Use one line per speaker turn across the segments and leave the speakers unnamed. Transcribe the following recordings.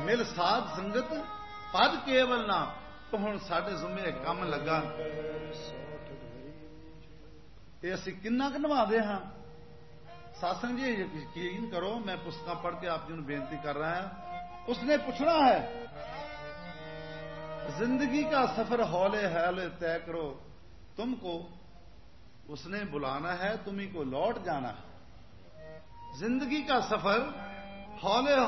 ਮਿਲ ਸਾਧ ਸੰਗਤ ਪਦ ਕੇਵਲ ਨਾ। ਹੁਣ ਸਾਡੇ ਜ਼ਿੰਮੇ ਕੰਮ ਲੱਗਾ, ਇਹ ਅਸੀਂ ਕਿੰਨਾ ਕੁ ਨਿਭਾਦੇ ਹਾਂ। ਸਾਸੰਗ जी यकीन करो, मैं पुस्तकां पढ़ के आप जी ਨੂੰ बेनती कर रहा हूं। उसने पूछना है, जिंदगी का सफर हौले हौले तय करो, तुमको उसने बुलाना है, तुम्ही को लौट जाना है। जिंदगी का सफर हौले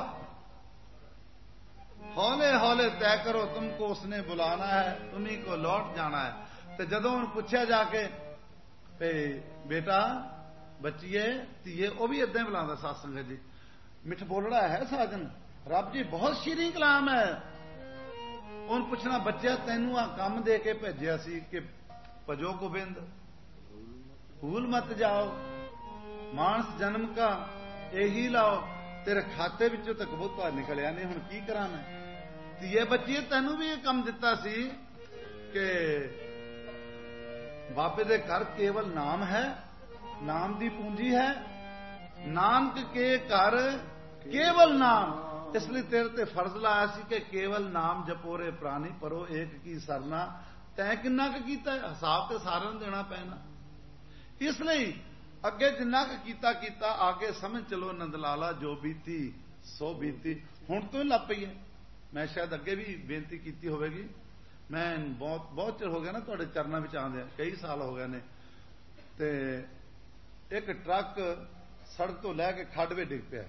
हौले हौले तय करो, तुमको उसने बुलाना है, तुम्ही को लौट जाना है। तो जदों पूछा जाके बेटा बच्चीए धीए, वह भी इदा ही बुलाता सत्संग जी, मिठ बोलड़ा है साजन, रब जी बहुत शीरी कलाम है। उन पूछना, बच्चा तैनू आ काम दे के भेजिया सी कि भजो गोबिंद भूल मत जाओ, मानस जन्म का यही लाओ, तेरे खाते विचों तो कबूतर निकलिया नहीं, हुण की करा मैं। धीए बच्चीए तैनू भी यह काम दिता सी कि बाबे दे घर केवल नाम है, नाम दी पूंजी है, नानक के घर केवल नाम, इसलिए तेरे ते फर्ज लाया सी कि केवल नाम जपोरे प्राणी परो एक की सरना। तैं किन्ना क कीता, हिसाब ते सारिਆਂ ਨੂੰ देना पैना। इसलिए अगे जिन्ना क कीता आगे समझ चलो नंद लाला जो बीती सो बीती। हुण तो लग पई है, मैं शायद अगे भी बेनती की होगी, मैं बहुत चिर हो गया ना तुहाडे चरणों विच आंदे, कई साल हो गए ने। ते एक ट्रक सड़क तो लैके खड्ड डिग पिया,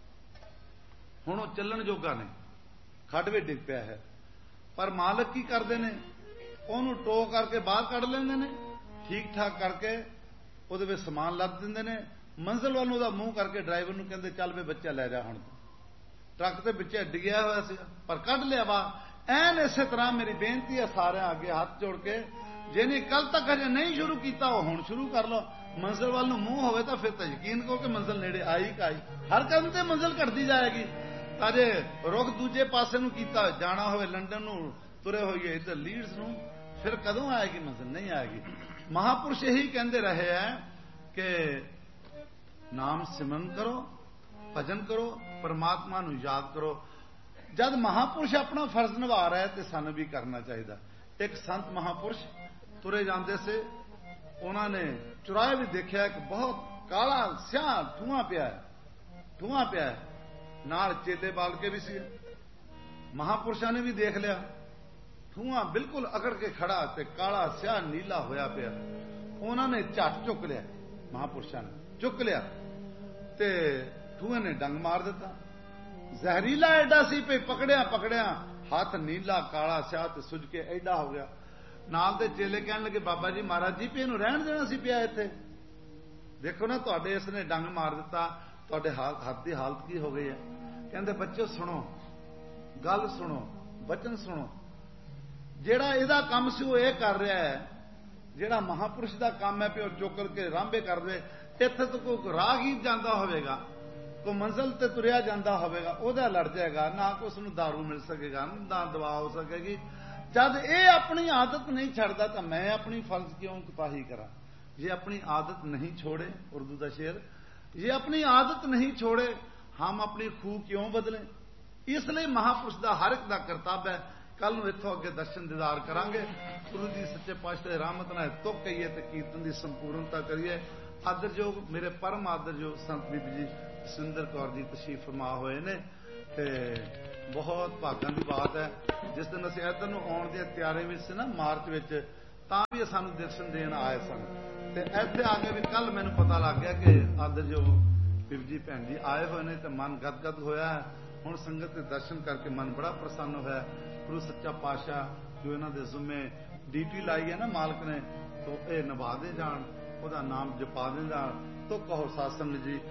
हुण वो चलण जोगा ने, खड्ड डिग पिया है, पर मालक की करते हैं, उन्होंने टो करके बाहर कढ़ लेंदे ने, ठीक ठाक करके ਉਹਦੇ ਵਿੱਚ समान ਲੱਦ ਦਿੰਦੇ ਨੇ, मंजिल ਵੱਲ ਉਹਦਾ ਮੂੰਹ ਕਰਕੇ ड्राइवर ਨੂੰ ਕਹਿੰਦੇ ਚੱਲ ਵੇ ਬੱਚਾ ਲੈ ਜਾ। ਹੁਣ ट्रक ਦੇ ਵਿੱਚ ਡਿੱਗਿਆ ਹੋਇਆ ਸੀ ਪਰ ਕੱਢ ਲਿਆ ਵਾ। ਐਨ ਇਸੇ ਤਰ੍ਹਾਂ ਮੇਰੀ ਬੇਨਤੀ ਹੈ ਸਾਰਿਆਂ ਅੱਗੇ ਹੱਥ ਜੋੜ ਕੇ, ਜਿਹਨੇ ਕੱਲ ਤੱਕ ਅਜੇ ਨਹੀਂ ਸ਼ੁਰੂ ਕੀਤਾ ਉਹ ਹੁਣ ਸ਼ੁਰੂ ਕਰ ਲਓ। ਮੰਜ਼ਿਲ ਵੱਲ ਨੂੰ ਮੂੰਹ ਹੋਵੇ ਤਾਂ ਫਿਰ ਤਾਂ ਯਕੀਨ ਕਰੋ ਕਿ ਮੰਜ਼ਿਲ ਨੇੜੇ ਆਈ ਕਾਈ, ਹਰ ਕਦਮ ਤੇ ਮੰਜ਼ਿਲ ਘਟਦੀ ਜਾਏਗੀ। ਤਾਂ ਜੇ ਰੁਖ ਦੂਜੇ ਪਾਸੇ ਨੂੰ ਕੀਤਾ, ਜਾਣਾ ਹੋਵੇ ਲੰਡਨ ਨੂੰ ਤੁਰੇ ਹੋਈਏ ਇੱਧਰ ਲੀਡਸ ਨੂੰ, ਫਿਰ ਕਦੋਂ ਆਏਗੀ ਮੰਜ਼ਿਲ? ਨਹੀਂ ਆਏਗੀ। महापुरुष यही कहते रहे हैं कि नाम सिमरन करो, भजन करो, परमात्मा नू याद करो। जब महापुरुष अपना फर्ज निभा रहा है तो सानू भी करना चाहिए। एक संत महापुरुष तुरे जाते से, उन्होंने चुराए भी देखा कि बहुत काला स्याह धुआं पिया है, नाल चेले बाल के भी सी। महापुरुषों ने भी देख लिया, धुआं बिल्कुल अकड़ के खड़ा ते काला स्याह नीला होया पिया। उन्होंने झट चुक लिया, महापुरुषों ने चुक लिया ते धुएं ने डंग मार दिता। जहरीला एडा सी पे पकड़िया हाथ नीला काला स्याह ते सुज के एडा हो गया। नाल दे चेले कहने लगे, बाबा जी महाराज जी पे इहनूं रहण देना सी पिया इत्थे, देखो ना तुहाडे इसने डंग मार दिता, तुहाडे हाथ की हालत की हो गई है। कहंदे बच्चो सुनो, गल सुनो, वचन सुनो, ਜਿਹੜਾ ਇਹਦਾ ਕੰਮ ਸੀ ਉਹ ਇਹ ਕਰ ਰਿਹਾ ਹੈ, ਜਿਹੜਾ ਮਹਾਪੁਰਸ਼ ਦਾ ਕੰਮ ਹੈ ਪਿਓ ਚੁੱਕ ਕੇ ਰਾਂਭੇ ਕਰਦੇ। ਇੱਥੇ ਤੋਂ ਕੋਈ ਰਾਹਗੀਰ ਜਾਂਦਾ ਹੋਵੇਗਾ, ਕੋਈ ਮੰਜ਼ਿਲ ਤੇ ਤੁਰਿਆ ਜਾਂਦਾ ਹੋਵੇਗਾ, ਉਹਦਾ ਲੜ ਜਾਏਗਾ, ਨਾ ਕੋਈ ਉਸ ਨੂੰ ਦਾਰੂ ਮਿਲ ਸਕੇਗਾ, ਨਾ ਦਵਾ ਹੋ ਸਕੇਗੀ। ਜਦ ਇਹ ਆਪਣੀ ਆਦਤ ਨਹੀਂ ਛੱਡਦਾ ਤਾਂ ਮੈਂ ਆਪਣੀ ਫਰਜ਼ ਕਿਉਂ ਕਪਾਹੀ ਕਰਾਂ। ਜੇ ਆਪਣੀ ਆਦਤ नहीं छोड़े, उर्दू का शेर, ये अपनी आदत नहीं छोड़े हम अपनी खूह क्यों बदलें। इसलिए महापुरुष का हर एक का कर्तव्य है। कल नूं इत्थों अगे दर्शन दीदार करांगे, गुरु जी सच्चे पातशाह रहमत नाल तुक कहिए ते कीर्तन की संपूर्णता करिए। आदरयोग मेरे परम आदरयोग संत बीबी जी सुंदर कौर जी तशरीफ फरमा हुए ने ते बहुत भागां की बात है। जिस दिन असीं इधर नूं आउण दी तैयारी विच सी ना मार्च विच, तां भी सानूं दर्शन देण आए सन ते इत्थे आ के भी कल मैनूं पता लग गया कि आदरयोग बीबी जी भैन जी आए हुए ने ते मन गदगद होया है। हुण संगत दे दर्शन करके मन बड़ा प्रसन्न होया। गुरु सच्चा पातशाह जो इन्हां दे ज़िम्मे ड्यूटी लाई है ना मालक ने, तो ये निभा दे जाण, ਉਹਦਾ नाम जपा दे जाण। तो कहो सत्संग जी